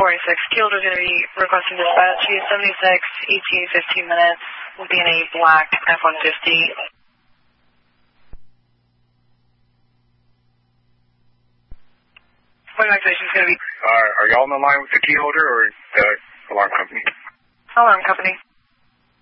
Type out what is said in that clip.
key holder is going to be requesting dispatch. He is 76, ET 15 minutes. Will be in a black F-150. What activation is going to be? Are y'all on the line with the key holder or the alarm company? Alarm company.